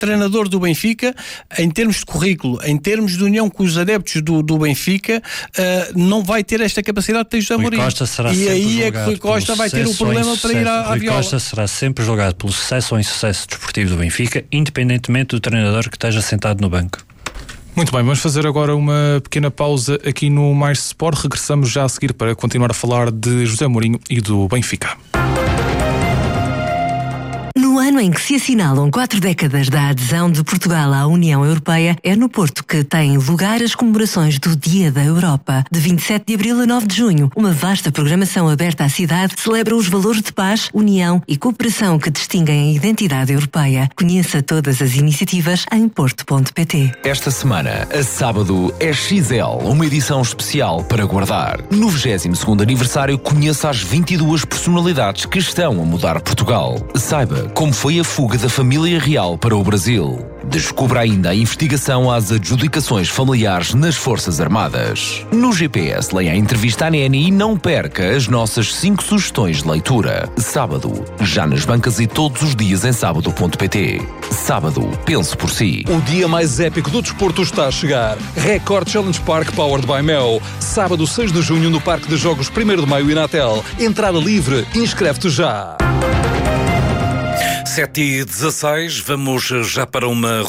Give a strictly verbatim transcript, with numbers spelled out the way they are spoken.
treinador do Benfica, em termos de currículo, em termos de união com os adeptos do, do Benfica, uh, não vai ter esta capacidade de ter José Mourinho. E aí é que Rui Costa vai ter o problema para ir à, à Rui viola. Costa será sempre julgado pelo sucesso ou insucesso desportivo do Benfica, independentemente do treinador que esteja sentado no banco. Muito bem, vamos fazer agora uma pequena pausa aqui no Mais Sport. Regressamos já a seguir para continuar a falar de José Mourinho e do Benfica. No ano em que se assinalam quatro décadas da adesão de Portugal à União Europeia, é no Porto que têm lugar as comemorações do Dia da Europa. De vinte e sete de abril a nove de junho, uma vasta programação aberta à cidade celebra os valores de paz, união e cooperação que distinguem a identidade europeia. Conheça todas as iniciativas em porto ponto pt. Esta semana, a sábado, é X L, uma edição especial para guardar. No vigésimo segundo aniversário, conheça as vinte e duas personalidades que estão a mudar Portugal. Saiba como foi a fuga da família real para o Brasil. Descubra ainda a investigação às adjudicações familiares nas Forças Armadas. No G P S, leia a entrevista à Neni e não perca as nossas cinco sugestões de leitura. Sábado, já nas bancas e todos os dias em sábado ponto pt. Sábado, pense por si. O dia mais épico do desporto está a chegar. Record Challenge Park Powered by Mel. Sábado, seis de junho, no Parque de Jogos primeiro de Maio, Inatel. Entrada livre. Inscreve-te já. sete e dezasseis, vamos já para uma